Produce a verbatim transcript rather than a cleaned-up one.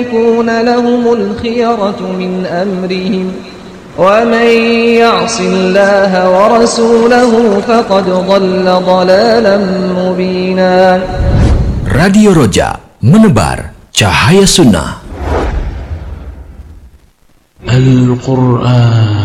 يكون لهم الخيرة من أمرهم ومن يعص الله ورسوله فقد ضل ضلالا مبينا. Radio Roja, menebar cahaya sunnah. Al-Quran